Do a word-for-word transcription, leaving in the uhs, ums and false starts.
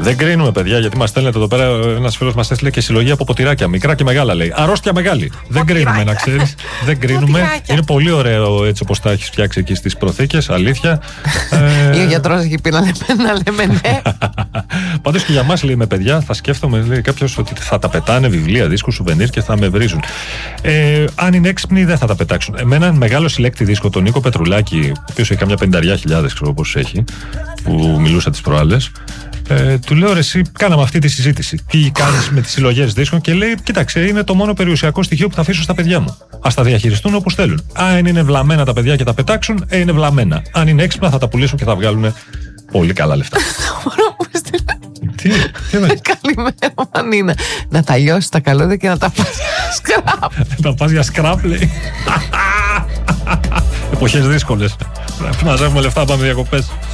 Δεν κρίνουμε, παιδιά, γιατί μας στέλνετε εδώ πέρα. Ένας φίλος μας έστειλε και συλλογή από ποτηράκια. Μικρά και μεγάλα, λέει. Αρρώστια μεγάλη. Δεν κρίνουμε, να ξέρεις. Δεν κρίνουμε. Είναι πολύ ωραίο έτσι όπως τα έχεις φτιάξει εκεί στις προθήκες. Αλήθεια. Ή ο γιατρός έχει πει να λέμε, να λέμε ναι. Πάντως και για μας, λέει, με παιδιά, θα σκέφτομαι, λέει κάποιος, ότι θα τα πετάνε βιβλία, δίσκους, σουβενίρ και θα με βρίζουν. Ε, αν είναι έξυπνοι, δεν θα τα πετάξουν. Εμένα, μεγάλο συλλέκτη δίσκο, τον Νίκο Πετρουλάκη, ο οποίος έχει καμιά πενταριά χιλιάδες, ξέρω πόσους έχει, που μιλούσα τις προάλλες. Ε, του λέω, ρε, εσύ, κάναμε αυτή τη συζήτηση. Τι κάνεις με τις συλλογές δίσκων? Και λέει, κοίταξε, είναι το μόνο περιουσιακό στοιχείο που θα αφήσω στα παιδιά μου. Ας τα διαχειριστούν όπως θέλουν. Αν είναι βλαμμένα τα παιδιά και τα πετάξουν, ε, είναι βλαμμένα. Αν είναι έξυπνα, θα τα πουλήσουν και θα βγάλουν πολύ καλά λεφτά. Τι, τι είναι? Καλημέρα, Μανίνα. Να τα λιώσεις τα καλώδια και να τα πας για σκράπ. Να πας για σκράπ, λέει. Εποχές δύσκολες. Μαζεύουμε λεφτά, πάμε διακοπές.